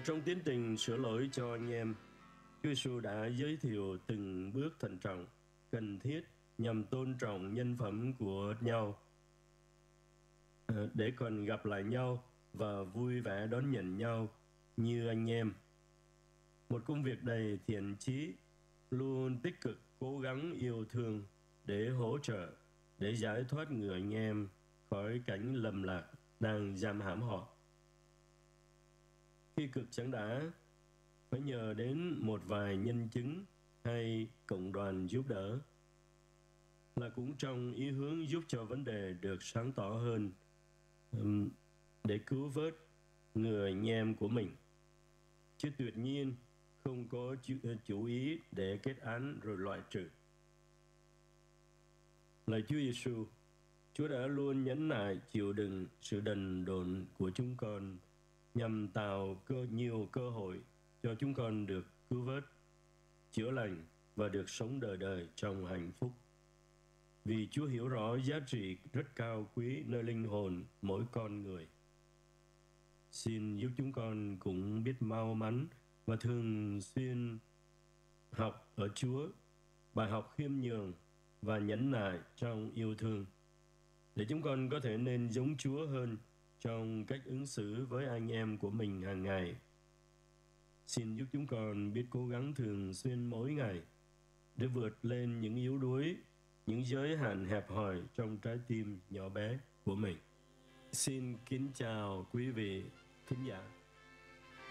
Trong tiến trình sửa lỗi cho anh em, Chúa Giêsu đã giới thiệu từng bước thận trọng, cần thiết nhằm tôn trọng nhân phẩm của nhau, để còn gặp lại nhau và vui vẻ đón nhận nhau như anh em. Một công việc đầy thiện chí, luôn tích cực cố gắng yêu thương để hỗ trợ, để giải thoát người anh em khỏi cảnh lầm lạc đang giam hãm họ. Khi cực chẳng đã, phải nhờ đến một vài nhân chứng hay cộng đoàn giúp đỡ, là cũng trong ý hướng giúp cho vấn đề được sáng tỏ hơn, để cứu vớt người anh em của mình, chứ tuyệt nhiên không có chủ ý để kết án rồi loại trừ. Lạy Chúa Giêsu, Chúa đã luôn nhẫn nại chịu đựng sự đần độn của chúng con nhằm tạo nhiều cơ hội cho chúng con được cứu vớt, chữa lành và được sống đời đời trong hạnh phúc. Vì Chúa hiểu rõ giá trị rất cao quý nơi linh hồn mỗi con người. Xin giúp chúng con cũng biết mau mắn và thường xuyên học ở Chúa bài học khiêm nhường và nhẫn nại trong yêu thương, để chúng con có thể nên giống Chúa hơn trong cách ứng xử với anh em của mình hàng ngày. Xin giúp chúng con biết cố gắng thường xuyên mỗi ngày để vượt lên những yếu đuối, những giới hạn hẹp hòi trong trái tim nhỏ bé của mình. Xin kính chào quý vị thính giả.